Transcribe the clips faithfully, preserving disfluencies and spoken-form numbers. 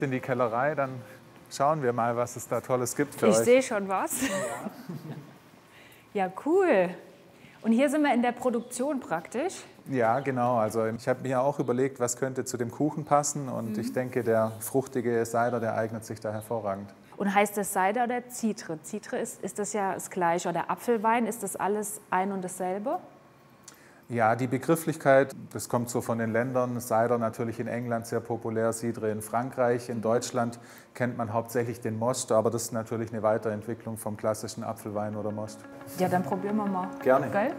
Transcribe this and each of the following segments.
In die Kellerei, dann schauen wir mal, was es da Tolles gibt für ich euch. Ich sehe schon was. Ja. Ja, cool. Und hier sind wir in der Produktion praktisch. Ja, genau. Also ich habe mir auch überlegt, was könnte zu dem Kuchen passen. Und mhm. ich denke, der fruchtige Cider, der eignet sich da hervorragend. Und heißt das Cider oder Citre? Citre ist, ist das ja das Gleiche. Oder Apfelwein, ist das alles ein und dasselbe? Ja, die Begrifflichkeit, das kommt so von den Ländern. Cider natürlich in England sehr populär, Cidre in Frankreich. In Deutschland kennt man hauptsächlich den Most, aber das ist natürlich eine Weiterentwicklung vom klassischen Apfelwein oder Most. Ja, dann probieren wir mal. Gerne. Geil?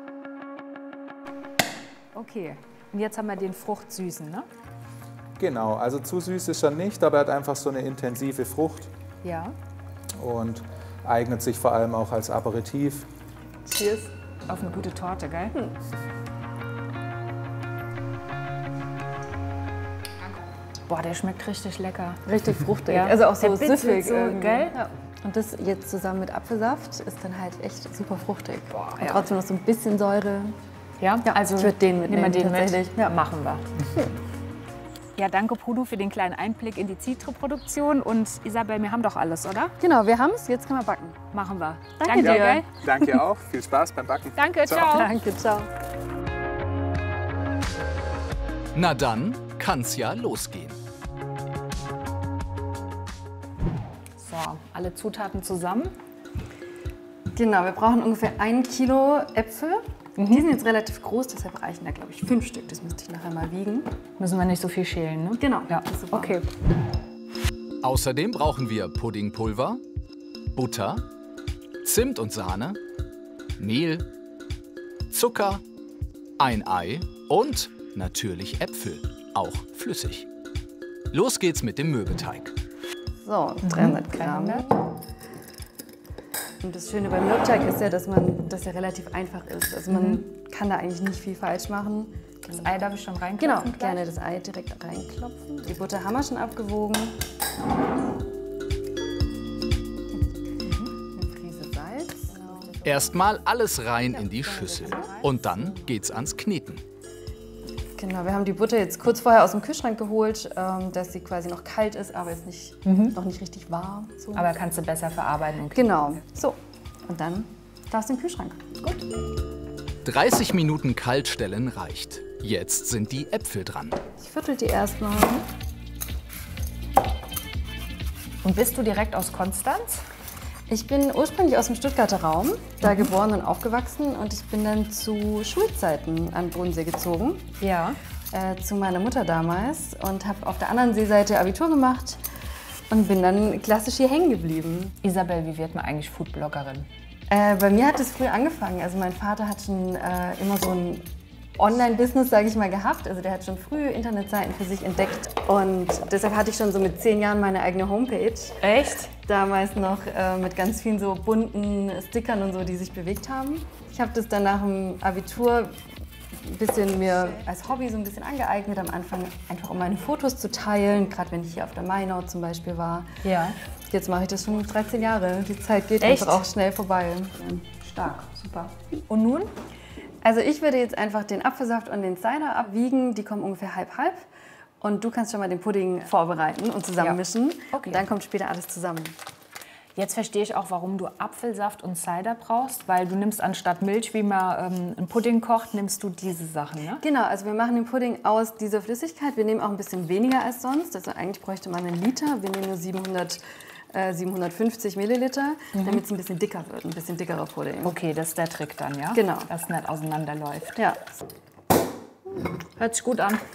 Okay, und jetzt haben wir den Fruchtsüßen, ne? Genau, also zu süß ist er nicht, aber er hat einfach so eine intensive Frucht. Ja. Und eignet sich vor allem auch als Aperitif. Cheers. Auf eine gute Torte, gell? Hm. Boah, der schmeckt richtig lecker. Richtig fruchtig. Ja. Also auch so der süffig. So, gell? Ja. Und das jetzt zusammen mit Apfelsaft ist dann halt echt super fruchtig. Boah, und ja. trotzdem noch so ein bisschen Säure. Ja, ja also ich würde den mitnehmen. Nehmen wir den tatsächlich. mit. Ja, machen wir. Ja, danke Pudu für den kleinen Einblick in die Citre-Produktion. Und Isabel, wir haben doch alles, oder? Genau, wir haben es. Jetzt können wir backen. Machen wir. Danke, danke dir. Gell? Danke auch. Viel Spaß beim Backen. Danke, ciao. ciao. Danke, ciao. Na dann kann's ja losgehen. So, alle Zutaten zusammen. Genau, wir brauchen ungefähr ein Kilo Äpfel. Mhm. Die sind jetzt relativ groß, deshalb reichen da, glaube ich, fünf Stück. Das müsste ich nachher mal wiegen. Müssen wir nicht so viel schälen, ne? Genau. Ja, okay. Außerdem brauchen wir Puddingpulver, Butter, Zimt und Sahne, Mehl, Zucker, ein Ei und natürlich Äpfel, auch flüssig. Los geht's mit dem Mürbeteig. So, dreihundert Gramm. Und das Schöne beim Mürbeteig ist ja, dass man das ja relativ einfach ist. Also man mhm. kann da eigentlich nicht viel falsch machen. Das Ei darf ich schon reinklopfen? Genau, gleich? gerne das Ei direkt reinklopfen. Die Butter haben wir schon abgewogen. Eine Prise Salz. Erstmal alles rein in die Schüssel und dann geht's ans Kneten. Genau, wir haben die Butter jetzt kurz vorher aus dem Kühlschrank geholt, ähm, dass sie quasi noch kalt ist, aber ist nicht, mhm. noch nicht richtig warm. So. Aber kannst du besser verarbeiten und kneten. Genau, so. Und dann darf es in den Kühlschrank. Gut. dreißig Minuten kalt stellen reicht. Jetzt sind die Äpfel dran. Ich viertel die erstmal. Und bist du direkt aus Konstanz? Ich bin ursprünglich aus dem Stuttgarter Raum, da mhm. geboren und aufgewachsen. Und ich bin dann zu Schulzeiten an den Bodensee gezogen. Ja. Äh, zu meiner Mutter damals. Und habe auf der anderen Seeseite Abitur gemacht. Und bin dann klassisch hier hängen geblieben. Isabel, wie wird man eigentlich Foodbloggerin? Äh, bei mir hat es früh angefangen. Also mein Vater hat schon äh, immer so ein Online-Business, sage ich mal, gehabt. Also der hat schon früh Internetseiten für sich entdeckt. Und deshalb hatte ich schon so mit zehn Jahren meine eigene Homepage. Echt? Damals noch äh, mit ganz vielen so bunten Stickern und so, die sich bewegt haben. Ich habe das dann nach dem Abitur ein bisschen mir als Hobby so ein bisschen angeeignet. Am Anfang einfach, um meine Fotos zu teilen, gerade wenn ich hier auf der Mainau zum Beispiel war. Ja. Jetzt mache ich das schon dreizehn Jahre. Die Zeit geht Echt? einfach auch schnell vorbei. Stark, super. Und nun? Also ich würde jetzt einfach den Apfelsaft und den Cider abwiegen. Die kommen ungefähr halb-halb. Und du kannst schon mal den Pudding vorbereiten und zusammenmischen. Ja. Okay. Und dann kommt später alles zusammen. Jetzt verstehe ich auch, warum du Apfelsaft und Cider brauchst, weil du nimmst anstatt Milch, wie man ähm, einen Pudding kocht, nimmst du diese Sachen, ne? Genau, also wir machen den Pudding aus dieser Flüssigkeit. Wir nehmen auch ein bisschen weniger als sonst. Also eigentlich bräuchte man einen Liter. Wir nehmen nur siebenhundert, äh, siebenhundertfünfzig Milliliter, mhm. damit es ein bisschen dicker wird, ein bisschen dickerer Pudding. Okay, das ist der Trick dann, ja? Genau. Dass es nicht auseinanderläuft. Ja. Hört sich gut an.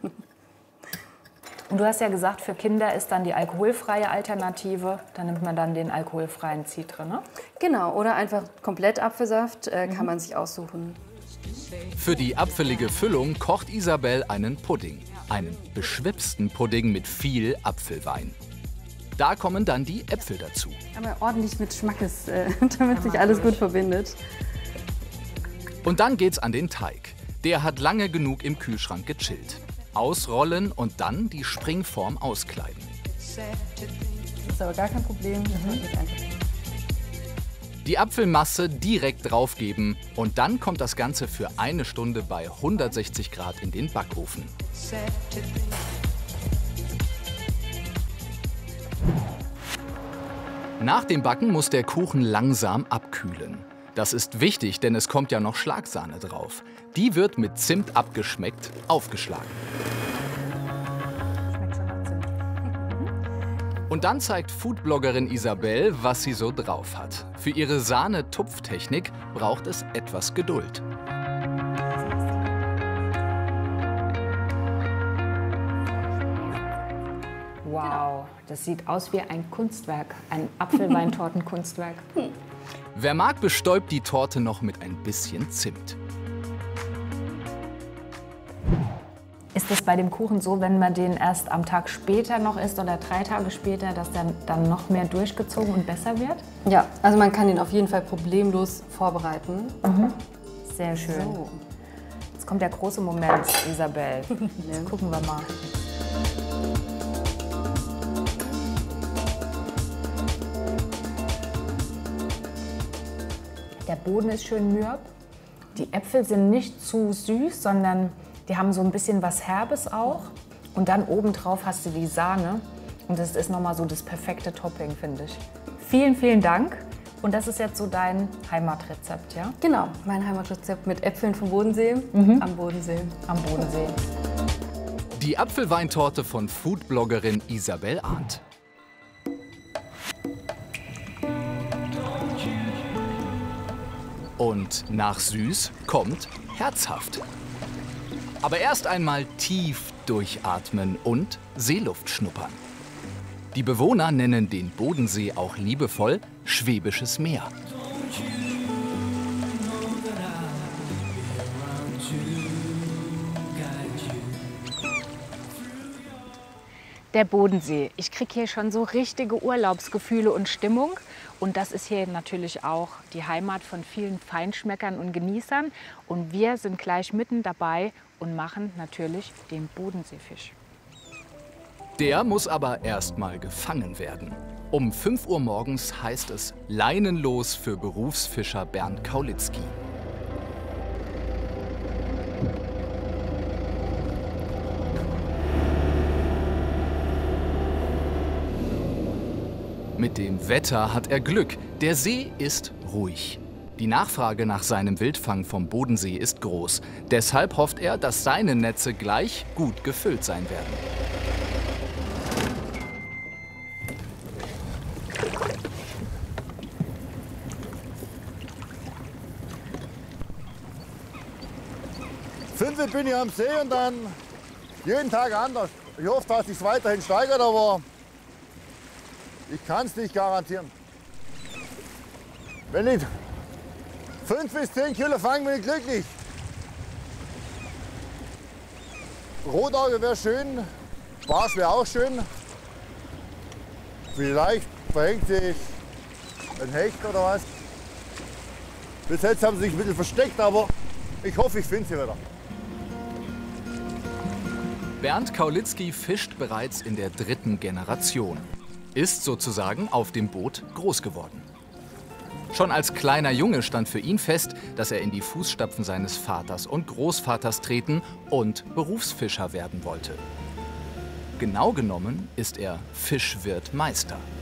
Und du hast ja gesagt, für Kinder ist dann die alkoholfreie Alternative. Da nimmt man dann den alkoholfreien Citre, ne? Genau, oder einfach komplett Apfelsaft äh, kann mhm. man sich aussuchen. Für die apfelige Füllung kocht Isabel einen Pudding. Einen beschwipsten Pudding mit viel Apfelwein. Da kommen dann die Äpfel dazu. Aber ordentlich mit Schmackes, äh, damit sich alles gut verbindet. Und dann geht's an den Teig. Der hat lange genug im Kühlschrank gechillt. Ausrollen und dann die Springform auskleiden. Das ist aber gar kein Problem. Mhm. Die Apfelmasse direkt draufgeben und dann kommt das Ganze für eine Stunde bei hundertsechzig Grad in den Backofen. Nach dem Backen muss der Kuchen langsam abkühlen. Das ist wichtig, denn es kommt ja noch Schlagsahne drauf. Die wird mit Zimt abgeschmeckt aufgeschlagen. Und dann zeigt Foodbloggerin Isabel, was sie so drauf hat. Für ihre Sahne-Tupftechnik braucht es etwas Geduld. Wow, das sieht aus wie ein Kunstwerk, ein Apfelweintortenkunstwerk. Wer mag, bestäubt die Torte noch mit ein bisschen Zimt. Ist es bei dem Kuchen so, wenn man den erst am Tag später noch isst oder drei Tage später, dass der dann noch mehr durchgezogen und besser wird? Ja, also man kann den auf jeden Fall problemlos vorbereiten. Mhm. Sehr schön. So. Jetzt kommt der große Moment, Isabel. Jetzt gucken wir mal. Der Boden ist schön mürb. Die Äpfel sind nicht zu süß, sondern die haben so ein bisschen was Herbes auch. Und dann obendrauf hast du die Sahne. Und das ist nochmal so das perfekte Topping, finde ich. Vielen, vielen Dank. Und das ist jetzt so dein Heimatrezept, ja? Genau, mein Heimatrezept mit Äpfeln vom Bodensee, mhm. am Bodensee. Am Bodensee. Die Apfelweintorte von Foodbloggerin Isabel Arndt. Und nach süß kommt herzhaft. Aber erst einmal tief durchatmen und Seeluft schnuppern. Die Bewohner nennen den Bodensee auch liebevoll Schwäbisches Meer. Der Bodensee. Ich kriege hier schon so richtige Urlaubsgefühle und Stimmung. Und das ist hier natürlich auch die Heimat von vielen Feinschmeckern und Genießern. Und wir sind gleich mitten dabei und machen natürlich den Bodenseefisch. Der muss aber erst mal gefangen werden. Um fünf Uhr morgens heißt es leinenlos für Berufsfischer Bernd Kaulitzky. Mit dem Wetter hat er Glück. Der See ist ruhig. Die Nachfrage nach seinem Wildfang vom Bodensee ist groß. Deshalb hofft er, dass seine Netze gleich gut gefüllt sein werden. Fünf bin ich am See und dann jeden Tag anders. Ich hoffe, dass es sich weiterhin steigert, aber ich kann es nicht garantieren. Wenn ich fünf bis zehn Kilo fange, bin ich glücklich. Rotauge wäre schön, Barsch wäre auch schön. Vielleicht verhängt sich ein Hecht oder was. Bis jetzt haben sie sich ein bisschen versteckt, aber ich hoffe, ich finde sie wieder. Bernd Kaulitzky fischt bereits in der dritten Generation. Ist sozusagen auf dem Boot groß geworden. Schon als kleiner Junge stand für ihn fest, dass er in die Fußstapfen seines Vaters und Großvaters treten und Berufsfischer werden wollte. Genau genommen ist er Fischwirt-Meister.